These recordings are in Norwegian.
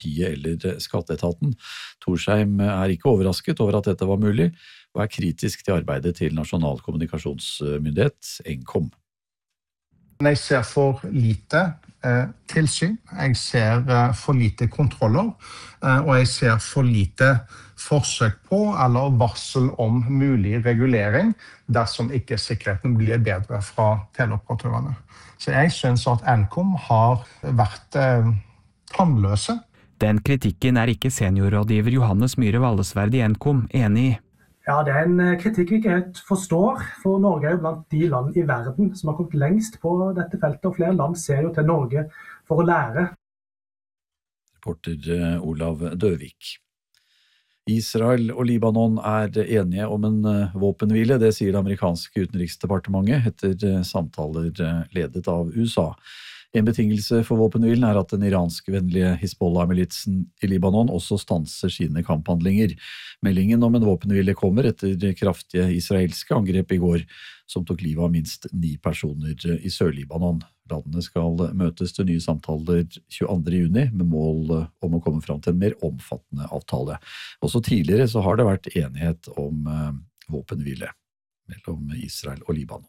politiet eller skatteetaten. Torsheim ikke overrasket over at dette var mulig, og kritisk til arbeidet til Nasjonal kommunikasjonsmyndighet, Nkom. Jeg ser for lite tilsyn, jeg ser for lite kontroller, og jeg ser for lite forsøk på eller varsel om mulig regulering dersom ikke sikkerheten blir bedre fra teleoperatørene. Så jeg synes at Nkom har vært tannløse. Den kritikken ikke seniorrådgiver Johannes Myhre Vallesverd i Nkom enig i. Ja, det en kritikk vi ikke helt forstår, for Norge jo blant de land i verden som har kommet lengst på dette feltet, og flere land ser jo til Norge for å lære. Reporter Olav Døvik. Israel og Libanon enige om en våpenhvile, det sier det amerikanske utenriksdepartementet etter samtaler ledet av USA. En betingelse for våpenhvilen at den iranskvennlige Hizbollah-militsen i Libanon også stanser sine kamphandlinger. Meldingen om en våpenhvile kommer etter kraftige israelske angrep i går, som tok livet av minst 9 personer i Sør-Libanon. Landene skal møtes til nye samtaler 22. juni med mål om å komme fram til en mer omfattende avtale. Også tidligere så har det vært enighet om våpenhvile mellom Israel og Libanon.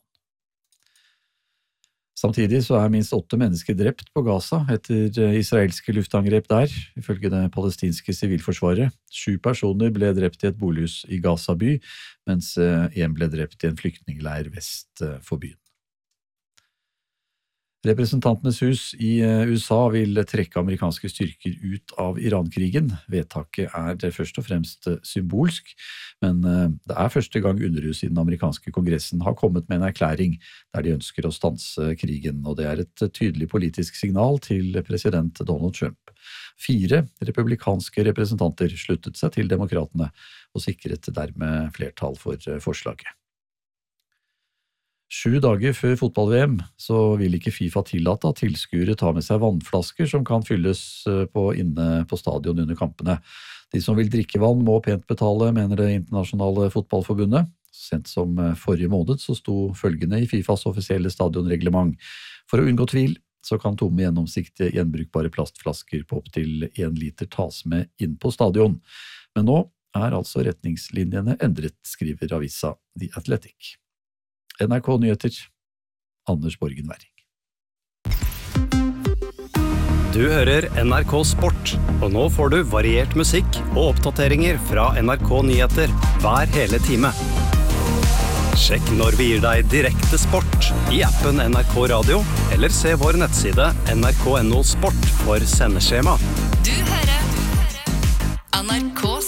Samtidig så minst 8 mennesker drept på Gaza etter israelske luftangrep der, ifølge det palestinske sivilforsvaret. 7 personer ble drept i et bolighus i Gaza by, mens 1 ble drept i en flyktningleir vest for byen. Representantenes hus i USA vil trekke amerikanske styrker ut av Iran-krigen. Vedtaket det først og fremst symbolsk, men det første gang Underhuset i den amerikanske kongressen har kommet med en erklæring der de ønsker å stanse krigen, og det et tydelig politisk signal til president Donald Trump. 4 republikanske representanter sluttet seg til demokratene og sikret dermed flertall for forslaget. 7 dager før fotball-VM så vil ikke FIFA tillate at tilskuere tar med seg vannflasker som kan fylles inne på stadion under kampene. De som vil drikke vann må pent betale, mener det internasjonale fotballforbundet. Sent som forrige måned så sto følgende i FIFAs offisielle stadionreglement. For å unngå tvil så kan tomme gjennomsiktige gjenbrukbare plastflasker på opp til 1 liter tas med inn på stadion. Men nå altså retningslinjene endret, skriver avisa The Athletic. NRK Nyheter, Anders Borgen Werring. Du hører NRK Sport, og nå får du variert musikk og oppdateringer fra NRK Nyheter hver hele time. Sjekk når vi gir deg direkte sport i appen NRK Radio, eller se vår nettside nrk.no sport for sendeskjema. Du hører NRK